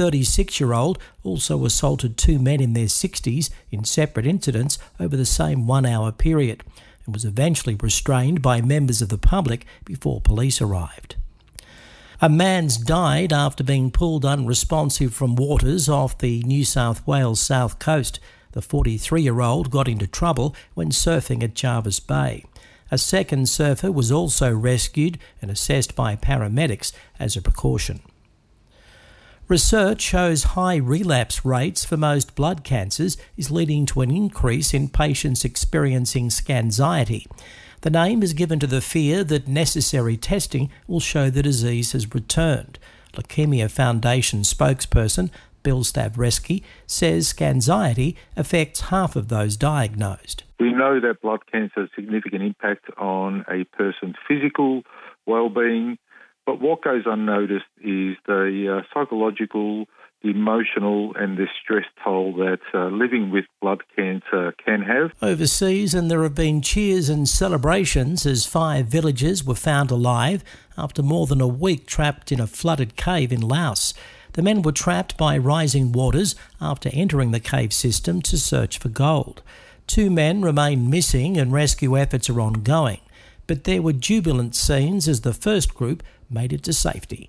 36-year-old also assaulted two men in their 60s in separate incidents over the same 1-hour period and was eventually restrained by members of the public before police arrived. A man's died after being pulled unresponsive from waters off the New South Wales south coast. The 43-year-old got into trouble when surfing at Jervis Bay. A second surfer was also rescued and assessed by paramedics as a precaution. Research shows high relapse rates for most blood cancers is leading to an increase in patients experiencing scanxiety. The name is given to the fear that necessary testing will show the disease has returned. Leukemia Foundation spokesperson Bill Stavreski says scanxiety affects half of those diagnosed. We know that blood cancer has a significant impact on a person's physical well-being, but what goes unnoticed is the psychological, the emotional and the stress toll that living with blood cancer can have. Overseas, and there have been cheers and celebrations as 5 villagers were found alive after more than a week trapped in a flooded cave in Laos. The men were trapped by rising waters after entering the cave system to search for gold. 2 men remain missing and rescue efforts are ongoing, but there were jubilant scenes as the first group made it to safety.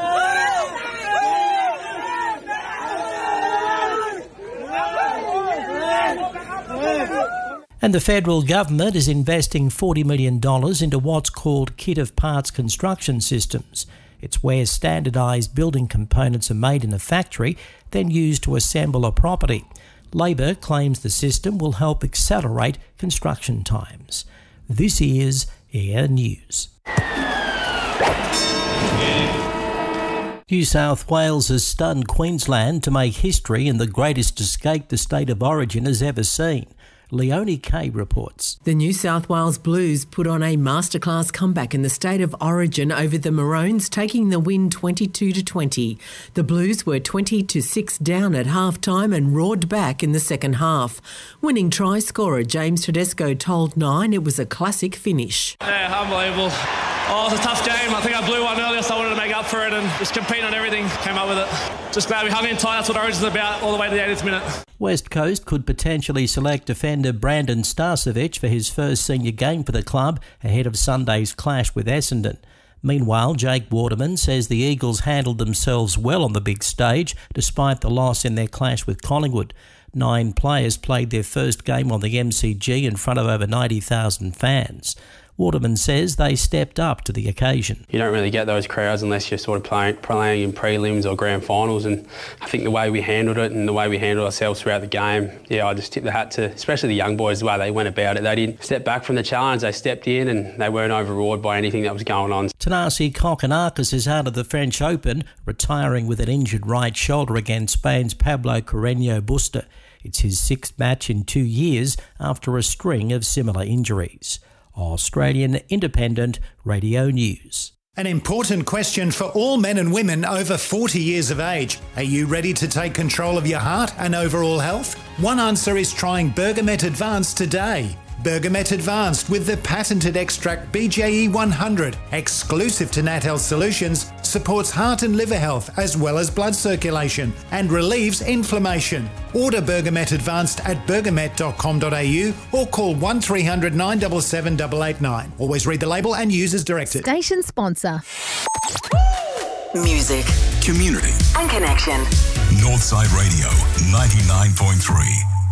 And the federal government is investing $40 million into what's called kit of parts construction systems. It's where standardised building components are made in a factory, then used to assemble a property. Labor claims the system will help accelerate construction times. This is Air News. New South Wales has stunned Queensland to make history in the greatest escape the state of origin has ever seen. Leonie Kay reports. The New South Wales Blues put on a masterclass comeback in the state of origin over the Maroons, taking the win 22-20. The Blues were 20-6 down at half-time and roared back in the second half. Winning try scorer James Tedesco told Nine it was a classic finish. Yeah, unbelievable. Oh, it was a tough game. I think I blew one earlier, so I wanted to make up for it and just compete on everything. Came up with it. Just glad we hung in tight. That's what Origin's about, all the way to the 80th minute. West Coast could potentially select defender Brandon Starcevic for his first senior game for the club ahead of Sunday's clash with Essendon. Meanwhile, Jake Waterman says the Eagles handled themselves well on the big stage despite the loss in their clash with Collingwood. 9 players played their first game on the MCG in front of over 90,000 fans. Waterman says they stepped up to the occasion. You don't really get those crowds unless you're sort of playing in prelims or grand finals, and I think the way we handled it and the way we handled ourselves throughout the game, I just tip the hat to especially the young boys, the way they went about it. They didn't step back from the challenge, they stepped in and they weren't overawed by anything that was going on. Thanasi Kokkinakis is out of the French Open, retiring with an injured right shoulder against Spain's Pablo Carreño Busta. It's his 6th match in 2 years after a string of similar injuries. Australian Independent Radio News. An important question for all men and women over 40 years of age. Are you ready to take control of your heart and overall health? One answer is trying Bergamet Advanced today. Bergamet Advanced with the patented extract BJE 100, exclusive to Nat Health Solutions, supports heart and liver health as well as blood circulation and relieves inflammation. Order Bergamet Advanced at bergamet.com.au or call 1300 977 889. Always read the label and use as directed. Station sponsor. Music, community and connection. Northside Radio 99.3.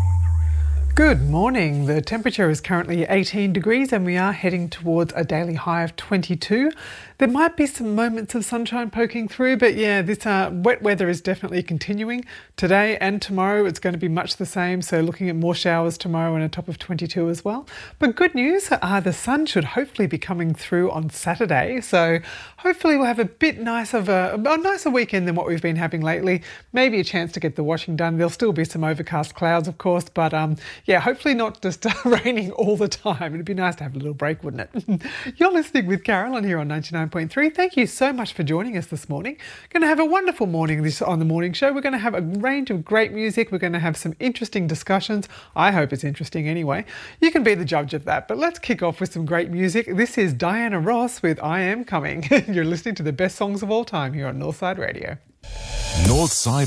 Good morning. The temperature is currently 18 degrees and we are heading towards a daily high of 22. There might be some moments of sunshine poking through, but this wet weather is definitely continuing. Today and tomorrow it's going to be much the same, so looking at more showers tomorrow and a top of 22 as well. But good news, the sun should hopefully be coming through on Saturday, so hopefully we'll have a bit nicer weekend than what we've been having lately. Maybe a chance to get the washing done. There'll still be some overcast clouds, of course, but hopefully not just raining all the time. It'd be nice to have a little break, wouldn't it? You're listening with Carolyn here on 99.3. Thank you so much for joining us this morning. Going to have a wonderful morning on the morning show. We're going to have a range of great music. We're going to have some interesting discussions. I hope it's interesting anyway. You can be the judge of that, but let's kick off with some great music. This is Diana Ross with I Am Coming. You're listening to the best songs of all time here on Northside Radio. Northside